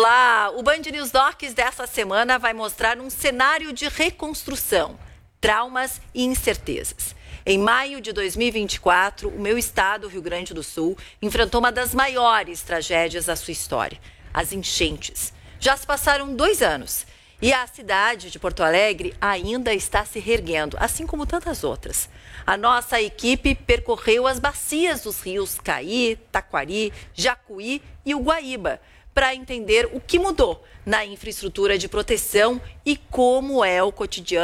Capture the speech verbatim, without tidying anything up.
Olá, o Band News Docs dessa semana vai mostrar um cenário de reconstrução, traumas e incertezas. Em maio de dois mil e vinte e quatro, o meu estado, Rio Grande do Sul, enfrentou uma das maiores tragédias da sua história, as enchentes. Já se passaram dois anos e a cidade de Porto Alegre ainda está se reerguendo, assim como tantas outras. A nossa equipe percorreu as bacias dos rios Caí, Taquari, Jacuí e o Guaíba, para entender o que mudou na infraestrutura de proteção e como é o cotidiano